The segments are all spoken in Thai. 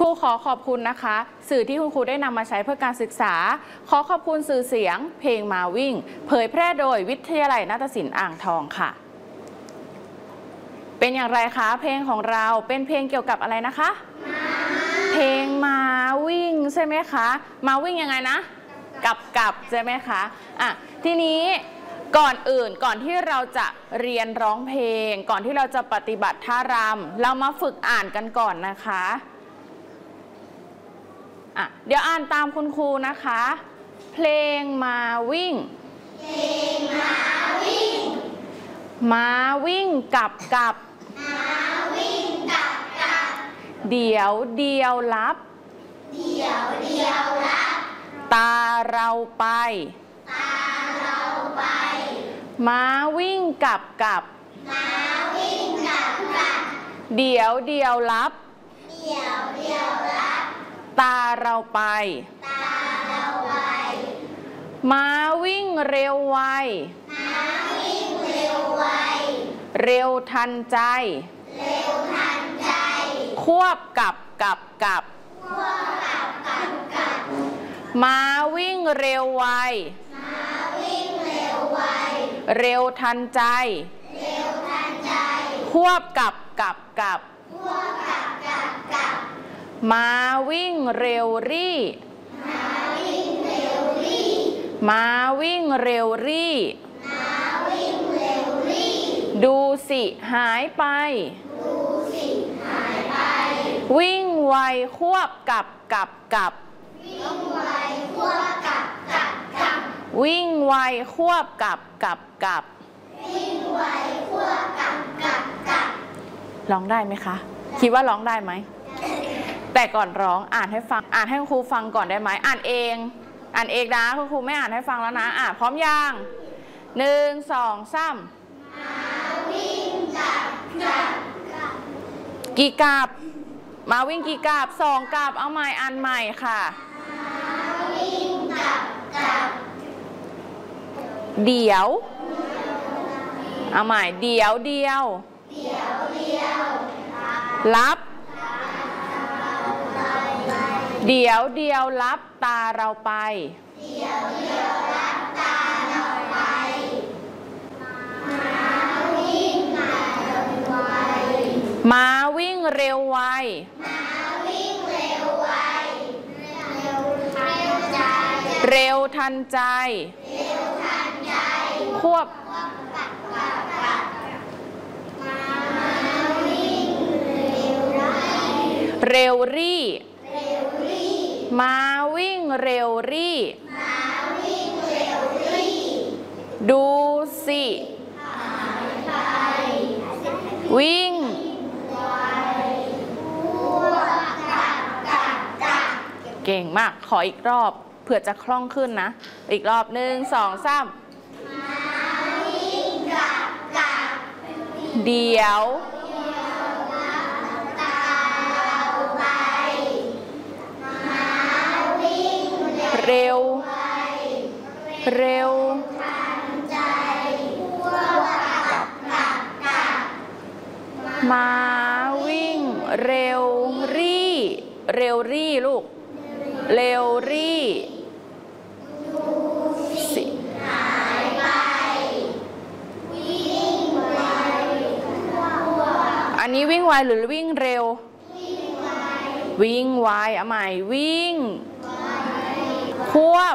ครูขอขอบคุณนะคะสื่อที่คุณครูได้นำมาใช้เพื่อการศึกษาขอขอบคุณสื่อเสียงเพลงมาวิ่งเผยแพร่โดยวิทยาลัยนาฏศิลป์อ่างทองค่ะเป็นอย่างไรคะเพลงของเราเป็นเพลงเกี่ยวกับอะไรนะคะเพลงมาวิ่งใช่ไหมคะมาวิ่งยังไงนะกับใช่ไหมคะทีนี้ก่อนอื่นก่อนที่เราจะเรียนร้องเพลงก่อนที่เราจะปฏิบัติท่ารำเรามาฝึกอ่านกันก่อนนะคะเดี๋ยวอ่านตามคุณครูนะคะเพลงมาวิ่งเพลงมาวิ่งมาวิ่งกับมาวิ่งกับเดี๋ยวรับตาเราไปมาวิ่งกับมาวิ่งกับเดี๋ยวรับตาเราไปม้าวิ่งเร็วไวเร็วทันใจควบกับม้าวิ่งเร็วไวเร็วทันใจควบกับม้าวิ่งเร็วรี่ม้าวิ่งเร็วรี่ดูสิหายไปวิ่งไวควบกับวิ่งไวควบกับร้องได้ไหมคะคิดว่าร้องได้ไหมแต่ก่อนร้องอ่านให้ฟังอ่านให้ครูฟังก่อนได้ไหมอ่านเองนะคุณครูไม่อ่านให้ฟังแล้วนะพร้อมยัง1 2 3กี่กาบมาวิ่งกี่กาบ2 กาบเอาใหม่อ่านใหม่ค่ะเดี๋ยวเอาใหม่เดี๋ยวรับเดี๋ยวรับตาเราไปม้าวิ่งเร็วไวเร็วทันใจควบเร็วรี่ม้าวิ่งเร็วรี่ดูสิวิ่งเก่งมากขออีกรอบเผื่อจะคล่องขึ้นนะอีกรอบ1 2 3เดี๋ยวเร็วม้าวิ่งเร็วรี่ลูกเร็วรี่อันนี้วิ่งไวหรือวิ่งเร็ววิ่งไวเอาใหม่วิ่งควบ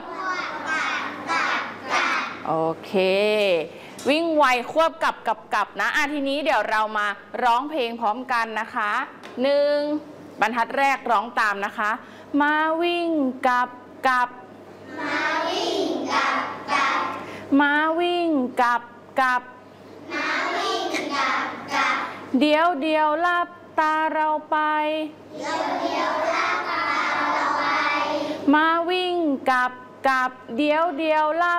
โอเควิ่งไวควบกับนะทีนี้เดี๋ยวเรามาร้องเพลงพร้อมกันนะคะ1บรรทัดแรกร้องตามนะคะมาวิ่งกับมาวิ่งกับเดี๋ยวรับตาเราไปมาวิ่งกับเดี๋ยวรับ